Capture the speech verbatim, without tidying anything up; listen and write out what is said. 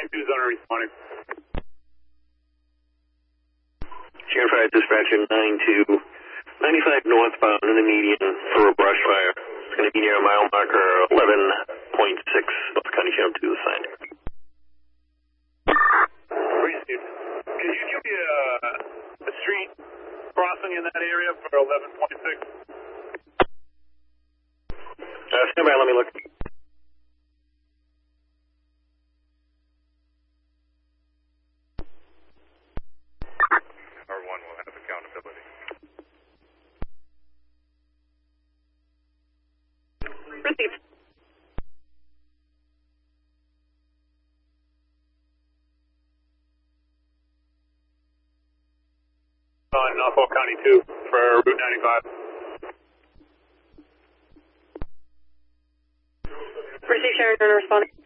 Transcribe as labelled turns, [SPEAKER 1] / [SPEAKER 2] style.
[SPEAKER 1] nine two zone responding.
[SPEAKER 2] Sharon five dispatcher nine two, ninety-five northbound in the median for a brush fire. It's going to be near a mile marker eleven point six, Bucks County Sheriff two assigned.
[SPEAKER 1] Appreciate it. Can you give me a, a street crossing in that area for eleven point six?
[SPEAKER 2] Uh, stand by, let me look.
[SPEAKER 1] R one will have accountability.
[SPEAKER 3] Received.
[SPEAKER 1] On Norfolk County two for Route ninety-five.
[SPEAKER 3] Received, Sharon, responding.